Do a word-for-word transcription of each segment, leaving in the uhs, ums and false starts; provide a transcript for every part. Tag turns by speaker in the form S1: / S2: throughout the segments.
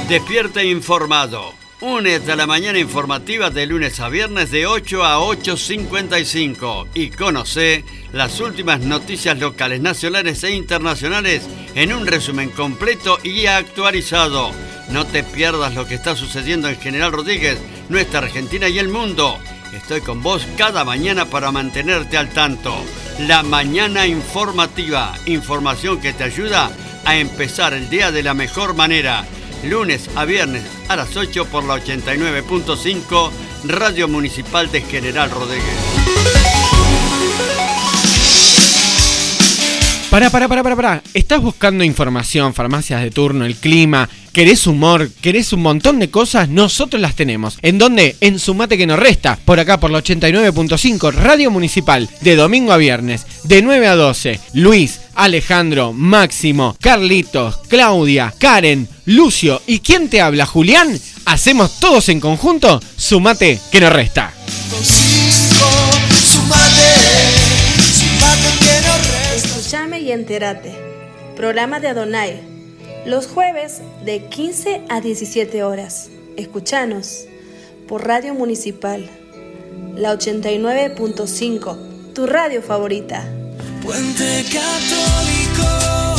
S1: Despierta informado. Únete a la mañana informativa de lunes a viernes de ocho a ocho cincuenta y cinco y conoce las últimas noticias locales, nacionales e internacionales en un resumen completo y actualizado. No te pierdas lo que está sucediendo en General Rodríguez, nuestra Argentina y el mundo. Estoy con vos cada mañana para mantenerte al tanto. La mañana informativa, información que te ayuda a empezar el día de la mejor manera. Lunes a viernes a las ocho por la ochenta y nueve punto cinco, Radio Municipal de General Rodríguez.
S2: Pará, pará, pará, pará, pará. ¿Estás buscando información, farmacias de turno, el clima? ¿Querés humor? ¿Querés un montón de cosas? Nosotros las tenemos. ¿En dónde? En Sumate que nos resta. Por acá, por la ochenta y nueve punto cinco, Radio Municipal. De domingo a viernes, de nueve a doce. Luis, Alejandro, Máximo, Carlitos, Claudia, Karen, Lucio y ¿quién te habla? Julián. Hacemos todos en conjunto Sumate que nos resta.
S3: Escuchame y entérate. Programa de Adonai. Los jueves de quince a diecisiete horas. Escuchanos por Radio Municipal. La ochenta y nueve punto cinco. Tu radio favorita.
S4: Puente Católico.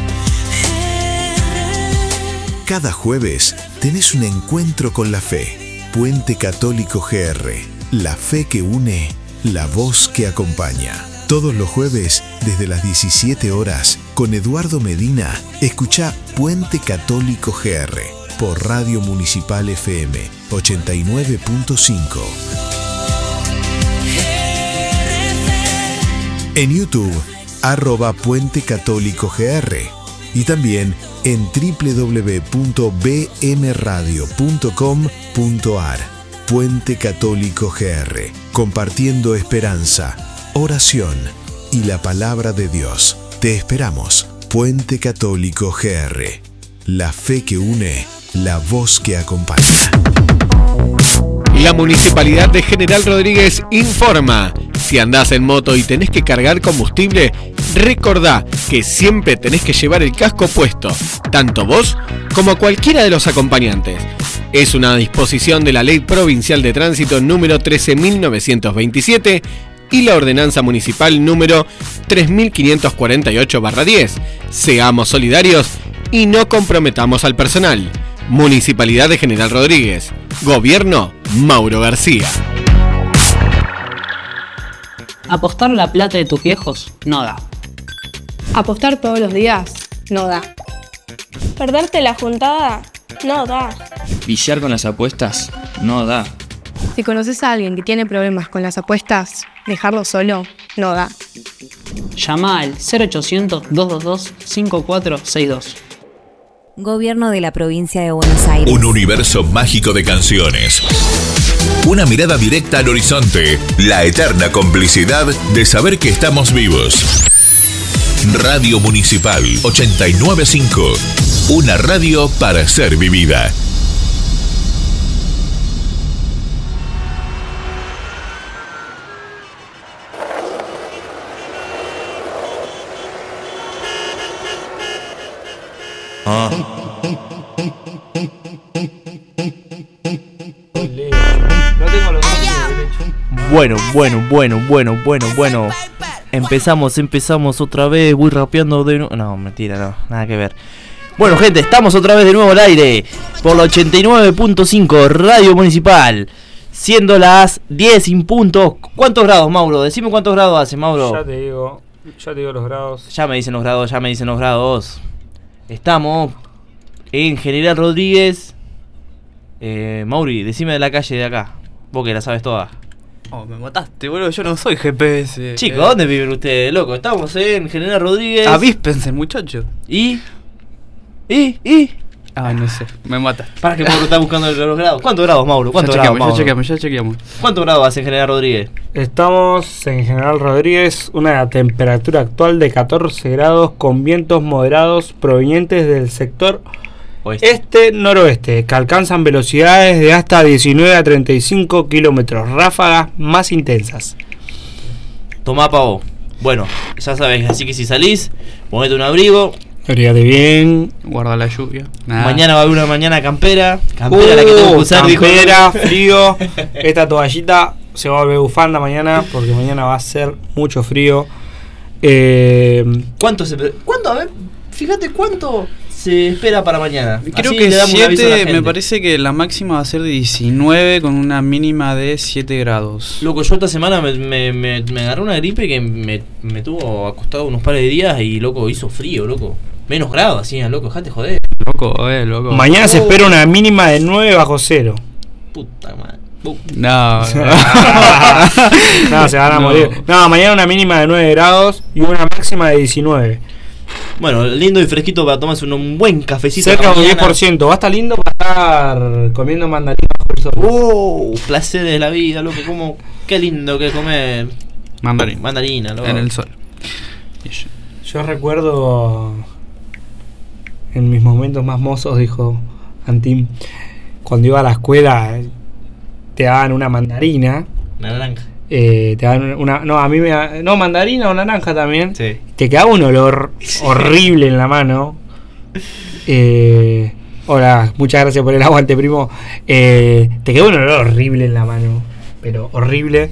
S5: Cada jueves tenés un encuentro con la fe. Puente Católico G R. La fe que une, la voz que acompaña. Todos los jueves, desde las diecisiete horas, con Eduardo Medina, escuchá Puente Católico G R por Radio Municipal F M ochenta y nueve punto cinco. En YouTube, arroba Puente Católico G R y también en doble u doble u doble u punto b m radio punto com punto a r. Puente Católico G R, compartiendo esperanza, oración y la palabra de Dios. Te esperamos. Puente Católico G R. La fe que une, la voz que acompaña.
S2: La Municipalidad de General Rodríguez informa. Si andás en moto y tenés que cargar combustible, recordá que siempre tenés que llevar el casco puesto, tanto vos como cualquiera de los acompañantes. Es una disposición de la Ley Provincial de Tránsito número trece mil novecientos veintisiete y la Ordenanza Municipal número tres mil quinientos cuarenta y ocho barra diez. Seamos solidarios y no comprometamos al personal. Municipalidad de General Rodríguez. Gobierno Mauro García.
S6: Apostar la plata de tus viejos no da.
S7: Apostar todos los días no da. Perderte la juntada no da.
S8: Viciar con las apuestas no da.
S7: Si conoces a alguien que tiene problemas con las apuestas, dejarlo solo no da.
S6: Llama al cero ochocientos, dos dos dos, cinco cuatro seis dos.
S9: Gobierno de la Provincia de Buenos Aires.
S10: Un universo mágico de canciones. Una mirada directa al horizonte. La eterna complicidad de saber que estamos vivos. Radio Municipal ochenta y nueve punto cinco. Una radio para ser vivida.
S11: Ah. Bueno, bueno, bueno, bueno, bueno, bueno. Empezamos, empezamos otra vez. Voy rapeando de nuevo. No, mentira, no, nada que ver. Bueno, gente, estamos otra vez de nuevo al aire por la ochenta y nueve punto cinco Radio Municipal. Siendo las diez en punto. ¿Cuántos grados, Mauro? Decime cuántos grados hace, Mauro.
S12: Ya te digo, ya te digo los grados.
S11: Ya me dicen los grados, ya me dicen los grados. Estamos en General Rodríguez. Eh, Mauri, decime de la calle de acá. Vos que la sabes toda.
S8: Oh, me mataste, boludo. Yo no soy G P S.
S11: Chicos, eh. ¿dónde viven ustedes, loco? Estamos en General Rodríguez.
S8: Avíspense, muchacho.
S11: ¿Y? ¿Y? ¿Y?
S8: Ah, no sé. Me mata.
S11: Para que Mauro está buscando los grados. ¿Cuántos grados, Mauro? ¿Cuántos
S8: ya
S11: grados,
S8: chequeamos,
S11: Mauro?
S8: Ya chequeamos, ya chequeamos.
S11: ¿Cuántos grados hace en General Rodríguez?
S12: Estamos en General Rodríguez, una temperatura actual de catorce grados con vientos moderados provenientes del sector Oeste. Este-noroeste, que alcanzan velocidades de hasta diecinueve a treinta y cinco kilómetros, ráfagas más intensas.
S11: Tomá, pavo. Bueno, ya sabes, así que si salís, ponete un abrigo
S12: Abrigate bien.
S8: Guarda la lluvia.
S11: Nah. Mañana va a haber una mañana campera. Campera uh, la que tengo que usar.
S12: Campera, frío. Esta toallita se va a volver bufanda mañana porque mañana va a ser mucho frío. Eh,
S11: ¿Cuánto se... ¿Cuánto? A ver, fíjate cuánto se espera para mañana.
S8: Creo
S11: Así
S8: que siete, me parece que la máxima va a ser de diecinueve con una mínima de siete grados.
S11: Loco, yo esta semana me, me, me, me agarré una gripe que me, me tuvo acostado unos pares de días y, loco, hizo frío, loco. Menos grados, así, loco, dejate joder.
S8: Loco, eh, loco.
S12: Mañana oh. se espera una mínima de nueve bajo cero.
S11: Puta madre.
S8: Uh. No, no.
S12: no, se van a no. morir. No, mañana una mínima de nueve grados y una máxima de diecinueve.
S11: Bueno, lindo y fresquito para tomarse un, un buen cafecito.
S12: Cerca de un diez por ciento. Va a estar lindo para estar comiendo mandarina bajo el sol.
S11: ¡Oh! Placeres de la vida, loco. Como, qué lindo que comer
S8: mandarina.
S11: Mandarina, loco.
S8: En el sol.
S12: Yo recuerdo en mis momentos más mozos, dijo Antim, cuando iba a la escuela te daban una mandarina.
S11: Una naranja.
S12: Eh, te daban una, no, a mí me no, mandarina o naranja también.
S11: Sí.
S12: Te quedaba un olor sí. horrible en la mano. Eh, hola, muchas gracias por el aguante, primo. Eh, te quedaba un olor horrible en la mano, pero horrible.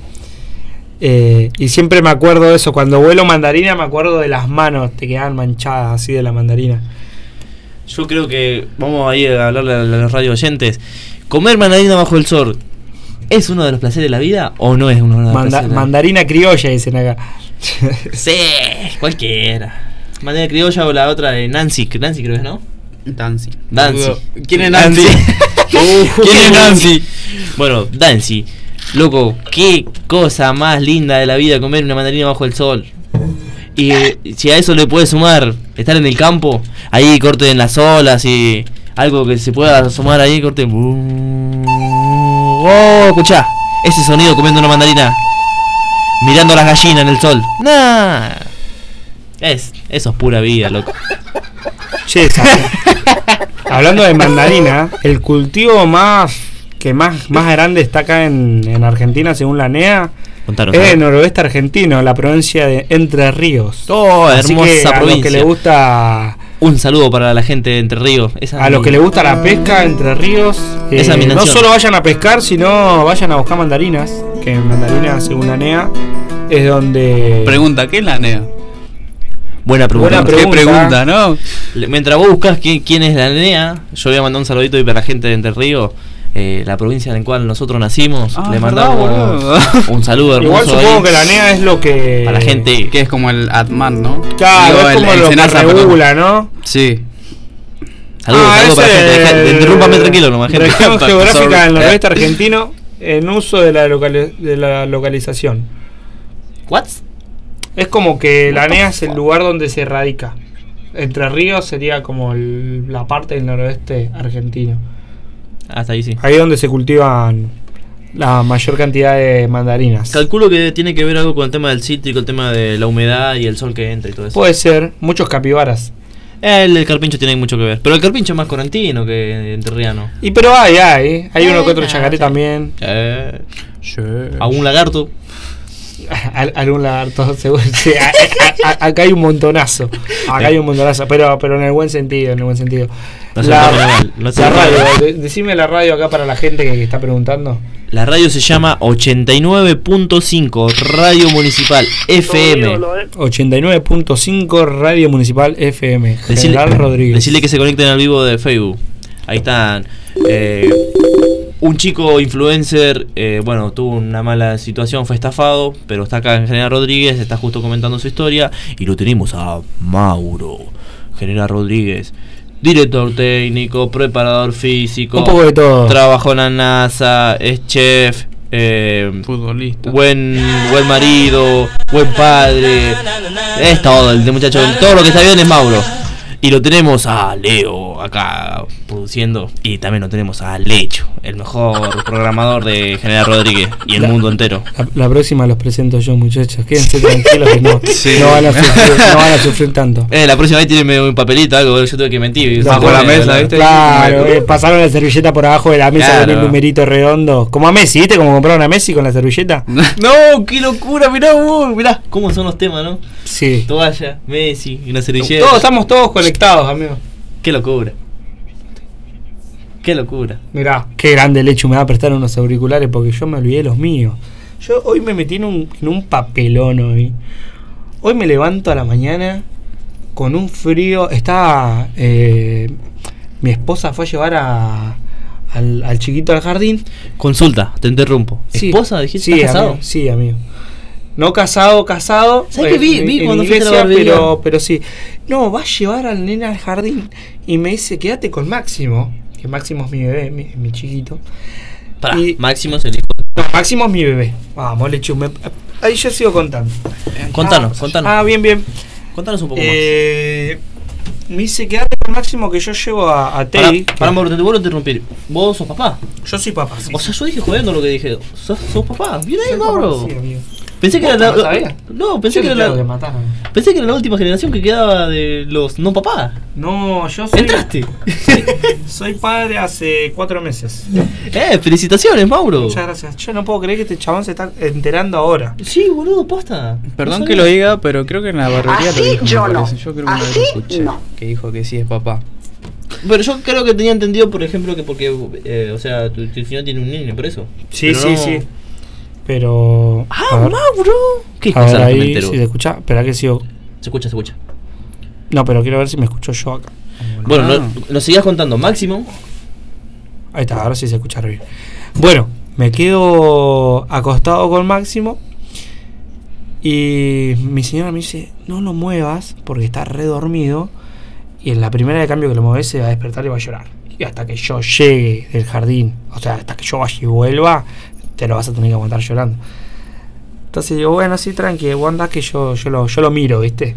S12: Eh, y siempre me acuerdo de eso, cuando vuelo mandarina me acuerdo de las manos, te quedaban manchadas así de la mandarina.
S11: Yo creo que vamos a ir a hablarle a los radio oyentes. Comer mandarina bajo el sol, ¿es uno de los placeres de la vida o no es uno de los
S12: Manda-
S11: placeres?
S12: Mandarina criolla, dicen acá.
S11: Sí, cualquiera. Mandarina criolla o la otra de Nancy, Nancy creo que es, ¿no?
S8: Nancy.
S11: Nancy.
S8: ¿Quién es Nancy? uh, ¿Quién es Nancy?
S11: Bueno, Nancy. Loco, qué cosa más linda de la vida comer una mandarina bajo el sol. Y eh, si a eso le puedes sumar estar en el campo, ahí corten las olas y algo que se pueda sumar ahí, corten. Oh, escuchá, ese sonido comiendo una mandarina, mirando a las gallinas en el sol. Nah. Es, eso es pura vida, loco.
S12: Che, hablando de mandarina, el cultivo más que más, más grande está acá en, en Argentina, según la N E A, Contanos, es el noroeste argentino, la provincia de Entre Ríos.
S11: Oh,
S12: Así
S11: hermosa
S12: que a
S11: provincia.
S12: los que le gusta,
S11: un saludo para la gente de Entre Ríos. Esa
S12: a los que le gusta la pesca, Entre Ríos, eh,
S11: Esa
S12: no solo vayan a pescar, sino vayan a buscar mandarinas, que en mandarinas, según la N E A, es donde...
S8: Pregunta, ¿qué es la N E A?
S11: Buena pregunta.
S12: Buena pregunta.
S8: ¿Qué pregunta, no?
S11: Mientras vos buscas quién, quién es la N E A, yo voy a mandar un saludito para la gente de Entre Ríos. Eh, la provincia en la cual nosotros nacimos,
S8: ah,
S11: le mandamos
S8: verdad,
S11: un saludo hermoso.
S12: Igual supongo
S11: ahí,
S12: que la N E A es lo que...
S11: para la gente
S8: que es como el ATMAN, ¿no?
S12: Claro,
S8: Digo,
S12: es como
S8: el, el
S12: lo
S8: Senasa,
S12: que regula, ¿no?
S8: Sí.
S11: Saludos,
S12: ah,
S11: saludos para la gente, gente. Interrúmpame tranquilo nomás, gente.
S12: Región geográfica del noroeste argentino en uso de la, locali- de la localización.
S11: ¿What?
S12: Es como que la N E A es el lugar donde se radica. Entre Ríos sería como el, la parte del noroeste argentino.
S11: Hasta ahí sí.
S12: Ahí donde se cultivan la mayor cantidad de mandarinas.
S11: Calculo que tiene que ver algo con el tema del cítrico, el tema de la humedad y el sol que entra y todo eso.
S12: Puede ser, muchos capibaras.
S11: El, el carpincho tiene mucho que ver. Pero el carpincho es más correntino que enterriano.
S12: Y pero hay, hay. Hay
S11: eh,
S12: uno que otro
S11: nah,
S12: chacaré
S11: sí.
S12: también.
S11: Eh, sí. ¿Algún lagarto?
S12: Al, algún lagarto, seguro. Sí, a, a, a, acá hay un montonazo. Acá hay un montonazo, pero, pero en el buen sentido, en el buen sentido.
S11: No
S12: la,
S11: mal, no
S12: la radio, de, decime la radio acá para la gente que, que está preguntando.
S11: La radio se llama ochenta y nueve punto cinco Radio Municipal F M.
S12: ochenta y nueve punto cinco Radio Municipal F M.
S11: Decirle,
S12: General Rodríguez.
S11: Decirle que se conecten al vivo de Facebook. Ahí están. Eh, un chico influencer, eh, bueno, tuvo una mala situación, fue estafado, pero está acá en General Rodríguez, está justo comentando su historia. Y lo tenemos a Mauro, General Rodríguez. Director técnico, preparador físico,
S12: un poco de todo.
S11: Trabajó en la NASA, es chef, eh,
S8: futbolista,
S11: buen buen marido, buen padre, es todo el muchacho, todo lo que está bien es Mauro. Y lo tenemos a Leo acá produciendo. Y también lo tenemos a Lecho, el mejor programador de General Rodríguez y el la, mundo entero.
S12: La, la próxima los presento yo, muchachos. Quédense tranquilos que no, sí. no, van, a sufrir, no van a sufrir tanto.
S11: Eh, la próxima vez tiene un papelito, algo. Yo tuve que mentir.
S12: Bajo la mesa, ¿viste? Claro, eh, pasaron la servilleta por abajo de la mesa claro. con el numerito redondo. Como a Messi, ¿viste? Como compraron a Messi con la servilleta.
S11: No, qué locura, mirá vos, mirá. ¿Cómo son los temas, no?
S12: Sí.
S11: Toalla, Messi y una servilleta.
S12: Todos estamos todos conectados. conectados, amigo.
S11: Qué locura. Qué locura.
S12: Mirá, qué grande Lechu, me va a prestar unos auriculares porque yo me olvidé los míos. Yo hoy me metí en un, en un papelón hoy. Hoy me levanto a la mañana con un frío. Estaba... Eh, mi esposa fue a llevar a, al, al chiquito al jardín.
S11: Consulta, te interrumpo.
S12: Sí,
S11: ¿Esposa? ¿Dijiste?
S12: Sí,
S11: ¿Estás casado?
S12: amigo, sí, amigo. No casado, casado.
S11: ¿Sabes qué vi? Vi
S12: en
S11: cuando
S12: iglesia,
S11: fuiste a la barbería.
S12: pero, pero sí. No, va a llevar al nene al jardín y me dice, quédate con Máximo. Que Máximo es mi bebé, mi, mi chiquito.
S11: Pará,
S12: y,
S11: Máximo es el hijo.
S12: No, Máximo es mi bebé. Vamos, Lechu. Me, ahí yo sigo contando.
S11: Contanos,
S12: ah,
S11: contanos.
S12: Ah, bien, bien.
S11: Contanos un poco
S12: eh, más. Me dice, quédate con Máximo que yo llevo a, a Teddy.
S11: Pará, pará, Mauro, te vuelvo a interrumpir. ¿Vos sos papá?
S12: Yo soy papá, sí.
S11: O sea, yo dije jodiendo lo que dije. ¿Sos, sos papá? Bien ahí,
S12: Soy
S11: Mauro.
S12: papá, sí, amigo.
S11: Pensé que era la, la No, pensé
S12: Yo
S11: que
S12: le
S11: era
S12: tengo que
S11: la
S12: matar, amigo.
S11: Pensé que era la última generación que quedaba de los no papás.
S12: No, yo soy.
S11: ¿Entraste?
S12: Soy, soy padre hace cuatro meses.
S11: Eh, felicitaciones, Mauro.
S12: Muchas gracias. Yo no puedo creer que este chabón se está enterando ahora.
S11: Sí, boludo, posta.
S8: Perdón
S11: No
S8: que
S11: sabía.
S8: lo diga, pero creo que en la barbería
S13: Así
S8: lo dijo.
S13: yo
S8: me
S13: no.
S8: parece. Yo creo que una vez
S13: Así
S8: lo escuché.
S13: no.
S8: Que dijo que sí es papá.
S11: Pero yo creo que tenía entendido, por ejemplo, que porque, eh, o sea, tu, tu señor tiene un niño, por eso.
S12: Sí,
S11: Pero
S12: sí,
S11: no-
S12: sí. Pero.
S11: Ah,
S12: a ver,
S11: Mauro. ¿Qué
S12: a ver
S11: cosa no me
S12: ahí
S11: entero?
S12: si se escucha. Espera que sigo.
S11: Se escucha, se escucha.
S12: No, pero quiero ver si me escucho yo acá.
S11: Bueno,
S8: Ah.
S11: no, nos seguías contando. Máximo.
S12: Ahí está, ahora sí se escucha re bien. Bueno, me quedo acostado con Máximo. Y mi señora me dice, no lo muevas porque está re dormido. Y en la primera de cambio que lo mueves se va a despertar y va a llorar. Y hasta que yo llegue del jardín, o sea, hasta que yo vaya y vuelva, te lo vas a tener que aguantar llorando. Entonces digo, bueno, sí, tranqui, vos andás que yo, yo, lo, yo lo miro, ¿viste?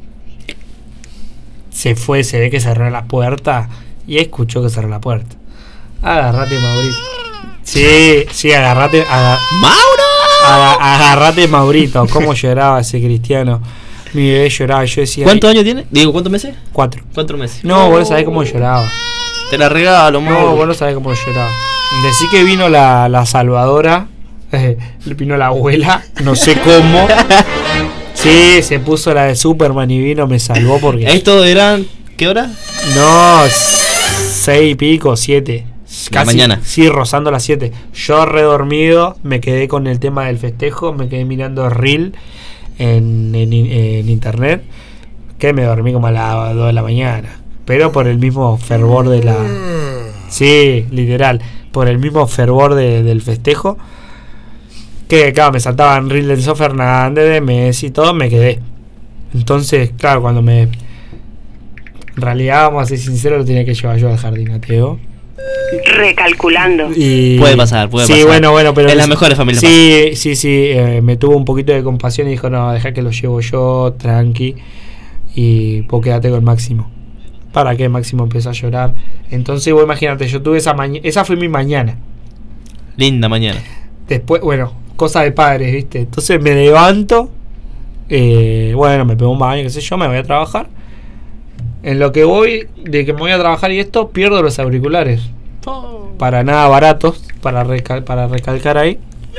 S12: Se fue, se ve que cerró la puerta y escuchó que cerró la puerta. Agarrate, Maurito. Sí, sí, agarrate. Aga
S11: ¡Mauro!
S12: Aga agarrate, Maurito. ¿Cómo lloraba ese cristiano? Mi bebé lloraba. Yo decía.
S11: ¿Cuántos años tiene? Digo, ¿cuántos meses?
S12: Cuatro.
S11: Cuatro meses.
S12: No, vos no sabés cómo lloraba.
S11: Te la regalo, Mauro.
S12: No, vos no sabés cómo lloraba. Decí que vino la, la salvadora. Eh, vino la abuela. No sé cómo. Sí, se puso la de Superman y vino, me salvó porque.
S11: ¿Esto eran qué hora?
S12: No, seis y pico, siete.
S11: La mañana.
S12: Sí, rozando las siete. Yo redormido, me quedé con el tema del festejo, me quedé mirando Reel en, en, en internet, que me dormí como a las dos de la mañana. Pero por el mismo fervor de la... Sí, literal. Por el mismo fervor de, del festejo. Que claro, me saltaban Reel de Enzo Fernández, de Messi y todo, me quedé. Entonces, claro, cuando me... En realidad, vamos a ser sinceros, lo tenía que llevar yo al jardín ateo.
S13: Recalculando.
S12: Y
S11: Puede pasar, puede
S12: sí,
S11: pasar.
S12: bueno, bueno, pero
S11: en las mejores familias.
S12: Sí, sí, sí, eh, me tuvo un poquito de compasión y dijo, no, deja que lo llevo yo, tranqui, y vos quédate con Máximo. ¿Para qué? Máximo empezó a llorar. Entonces, vos imagínate, yo tuve esa mañana, esa fue mi mañana.
S11: Linda mañana.
S12: Después, bueno, cosa de padres, ¿viste? Entonces me levanto, eh, bueno, me pego un baño, qué sé yo, me voy a trabajar. En lo que voy, de que me voy a trabajar y esto, pierdo los auriculares.
S11: Oh.
S12: Para nada baratos, para, recal para recalcar ahí.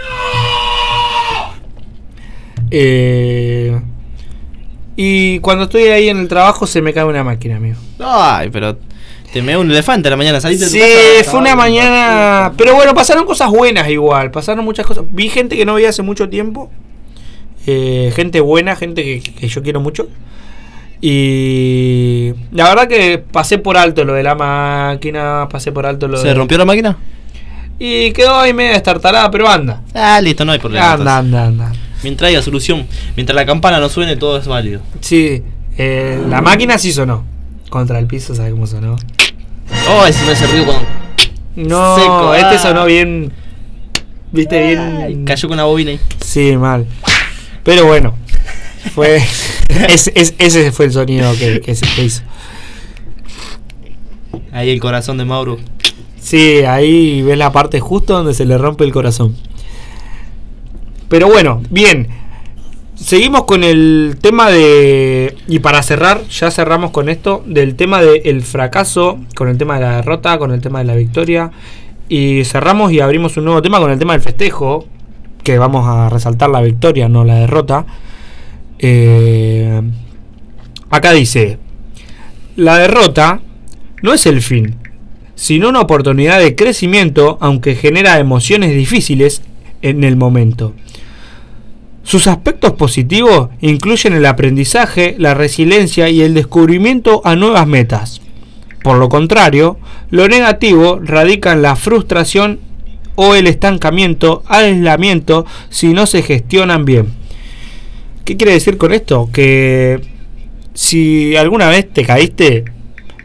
S12: Eh, y cuando estoy ahí en el trabajo se me cae una máquina, amigo.
S11: Ay, pero te me un elefante a la mañana, saliste de tu
S12: Sí,
S11: casa,
S12: fue una
S11: estaba-
S12: mañana. Pero bueno, pasaron cosas buenas igual. Pasaron muchas cosas. Vi gente que no veía hace mucho tiempo. Eh, gente buena, gente que, que yo quiero mucho. Y la verdad que pasé por alto lo de la máquina. Pasé por alto lo de.
S11: ¿Se rompió la máquina?
S12: Y quedó ahí media estartalada, pero anda.
S11: Ah, listo, no hay problema.
S12: Anda, anda, anda.
S11: Mientras haya solución, mientras la campana no suene, todo es válido.
S12: Sí, eh, la máquina sí sonó. Contra el piso, ¿sabes cómo sonó?
S11: Oh, ese no ese ruido cuando.
S12: No,
S11: Seco,
S12: este
S11: ah.
S12: sonó bien. Viste, bien.
S11: Ay, cayó con una bobina ahí.
S12: Sí, mal. Pero bueno, fue. es, es, ese fue el sonido que, que se que hizo.
S11: Ahí el corazón de Mauro.
S12: Sí, ahí ves la parte justo donde se le rompe el corazón. Pero bueno, bien. Seguimos con el tema de... Y para cerrar, ya cerramos con esto, del tema del fracaso, con el tema de la derrota, con el tema de la victoria. Y cerramos y abrimos un nuevo tema con el tema del festejo, que vamos a resaltar la victoria, no la derrota. Eh, acá dice... La derrota no es el fin, sino una oportunidad de crecimiento, aunque genera emociones difíciles en el momento. Sus aspectos positivos incluyen el aprendizaje, la resiliencia y el descubrimiento a nuevas metas. Por lo contrario, lo negativo radica en la frustración o el estancamiento, aislamiento, si no se gestionan bien. ¿Qué quiere decir con esto? Que si alguna vez te caíste,